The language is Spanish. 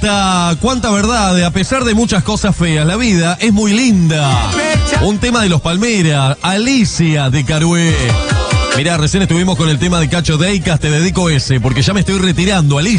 Basta, cuánta verdad, a pesar de muchas cosas feas, la vida es muy linda. Un tema de Los Palmeras, Alicia de Carué. Mirá, recién estuvimos con el tema de Cacho Deicas, te dedico ese, porque ya me estoy retirando, Alicia.